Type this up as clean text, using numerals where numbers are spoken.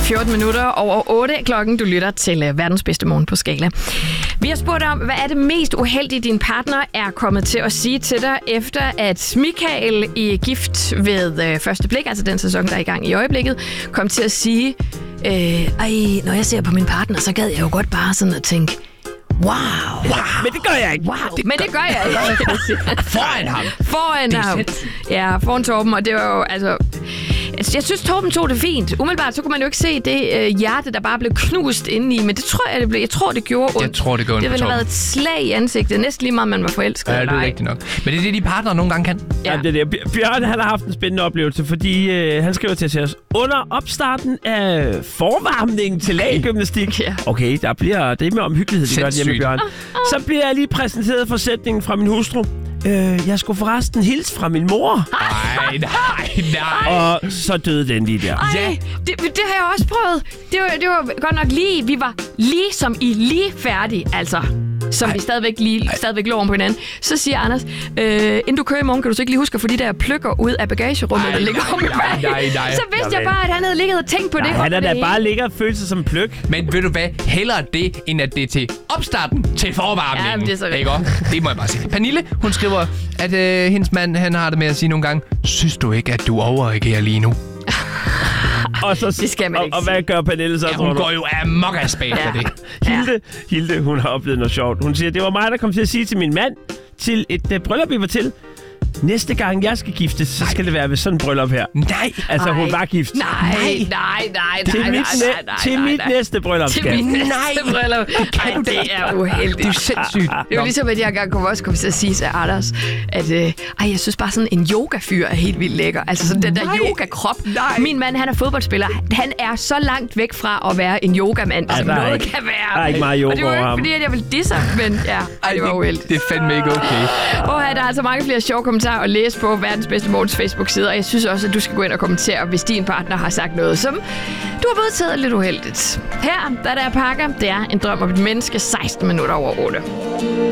14 minutter over 8 klokken. Du lytter til verdens bedste morgen på Skala. Vi har spurgt om, hvad er det mest uheldige, din partner er kommet til at sige til dig, efter at Michael i Gift ved første blik, altså den sæson, der er i gang i øjeblikket, kom til at sige, når jeg ser på min partner, så gad jeg jo godt bare sådan at tænke, wow. Men det gør jeg ikke. Det gør jeg ikke. Foran ham. Ja, foran Torben, og det var jo, altså... Jeg synes, Torben tog det fint. Umiddelbart, så kunne man jo ikke se det hjerte, der bare blev knust indeni, men det tror jeg, det blev. Jeg tror, det gjorde ondt. Jeg tror, det gjorde ondt. Det ville have været et slag i ansigtet. Næsten lige meget, man var forelsket. Ja, det er rigtigt nok. Men det er det, de partnere nogle gange kan. Ja. Ja, det. Bjørn, han har haft en spændende oplevelse, fordi han skriver til os, under opstarten af forvarmningen til laggymnastik. Ja. Okay, det er med omhyggelighed, det gør det hjemme, Bjørn. Så bliver jeg lige præsenteret for sætningen fra min hustru. Jeg skulle forresten hilse fra min mor. Nej. Og så døde den lige der. Ja. Det har jeg også prøvet. Det var godt nok lige. Vi var lige færdige, altså. Som vi stadigvæk lå om på hinanden. Så siger Anders, inden du kører i morgen, kan du så ikke lige huske at få de der pløkker ud af bagagerummet, der ligger om i bag. Så vidste jeg bare, at han havde ligget og tænkt på det. Han er da bare ligget og følt sig som en pløk. Men ved du hvad? Hellere det, end at det er til opstarten til forvarmningen. Ja, det er så rigtigt. Det må jeg bare sige. Pernille, hun skriver, at hendes mand, han har det med at sige nogle gange, synes du ikke, at du overreagerer lige nu? Og så, det skal man ikke og hvad gør Pernille så? Ja, hun går jo amok af spil for det. Hilde, hun har oplevet noget sjovt. Hun siger, det var mig, der kom til at sige til min mand, til et bryllup, vi var til, næste gang jeg skal giftes, så skal det være ved sådan et bryllup her. Nej. Altså, hun var gift. Nej. Til mit næste bryllup. Til mit næste bryllup. Det er uheldigt. Det er sindssygt. Det er jo ligesom, at jeg engang også kom til at sige til Anders, at jeg synes bare sådan en yogafyr er helt vildt lækker. Altså sådan den der yogakrop. Min mand, han er fodboldspiller. Han er så langt væk fra at være en yogament, som noget kan være. Der er ikke meget yoga. Og det var jo ikke fordi, at jeg ville disse, men ja, det var uheldigt. Det er fandme ikke okay. Der er altså mange flere sjove kommentarer at læse på Verdens Bedste Morgens Facebook-side, og jeg synes også, at du skal gå ind og kommentere, hvis din partner har sagt noget, som du har modtaget lidt uheldigt. Her, der er Pakker, det er en drøm om et menneske, 16 minutter over 8.